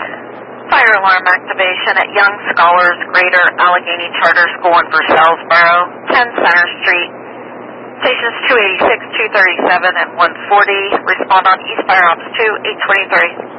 Fire alarm activation at Young Scholars Greater Allegheny Charter School in Purcellsboro, 10 Center Street. Stations 286, 237, and 140. Respond on East Fire Ops 2, 823.